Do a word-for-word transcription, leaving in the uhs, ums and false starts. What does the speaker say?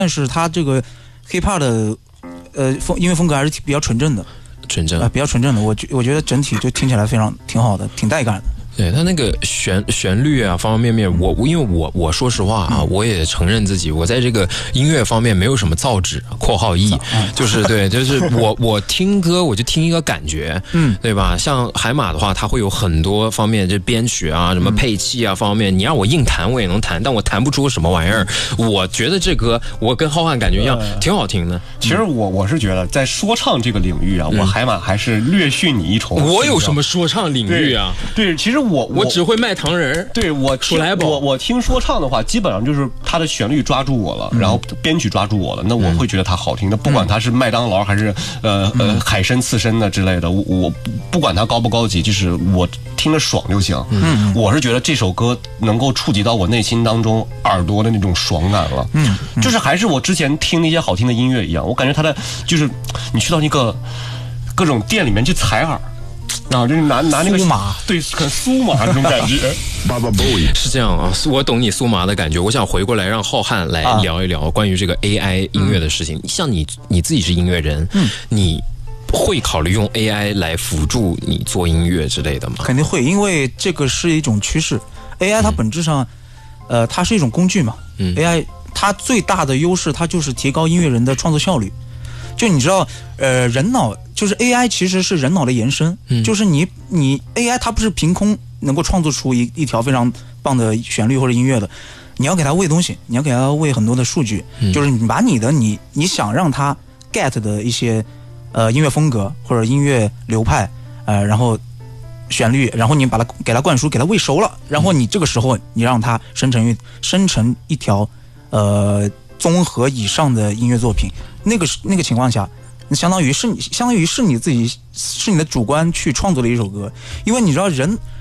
但是它这个 hiphop 的呃风音乐风格还是比较纯正的， 纯正啊、呃，比较纯正的。我我觉得整体就听起来非常挺好的，挺带感的。 对他那个旋旋律啊，方方面面，我因为我我说实话啊，嗯、我也承认自己，我在这个音乐方面没有什么造诣（括号一），就是对，就是我我听歌我就听一个感觉，嗯，对吧？像海马的话，它会有很多方面，这编曲啊、什么配器啊方面，你让我硬弹我也能弹，但我弹不出什么玩意儿。我觉得这歌我跟浩瀚感觉一样，呃、挺好听的。 其实我我是觉得在说唱这个领域啊，嗯、我海马还是略逊你一筹。 我有什么说唱领域啊？ 对，对其实。我 我, 我只会卖糖人， 对我出来宝。 我我听说唱的话，基本上就是它的旋律抓住我了，嗯、然后编曲抓住我了，那我会觉得它好听的。嗯、不管它是麦当劳还是呃、嗯、呃海参刺身的之类的，我我不管它高不高级，就是我听着爽就行。嗯，我是觉得这首歌能够触及到我内心当中耳朵的那种爽感了。嗯，嗯就是还是我之前听那些好听的音乐一样，我感觉它的就是你去到那个各种店里面去采耳。啊，就是拿拿那个酥麻， 对，很酥麻这种感觉。 是这样啊，我懂你酥麻的感觉。我想回过来让浩瀚来聊一聊关于这个 A I 音乐的事情。嗯、像你你自己是音乐人，嗯，你会考虑用 A I 来辅助你做音乐之类的吗？ 肯定会，因为这个是一种趋势。A I 它本质上，嗯、呃，它是一种工具嘛。嗯 ，A I 它最大的优势，它就是提高音乐人的创作效率。就你知道，呃，人脑就是 A I 其实是人脑的延伸，嗯、就是你你 A I 它不是凭空能够创作出一一条非常棒的旋律或者音乐的，你要给它喂东西，你要给它喂很多的数据，嗯、就是你把你的你你想让它 get 的一些呃音乐风格或者音乐流派，呃，然后旋律，然后你把它给它灌输，给它喂熟了，然后你这个时候你让它生成一生成一条呃综合以上的音乐作品。那个那个情况下，相当于是你相当于是你自己是你的主观去创作的一首歌，因为你知道人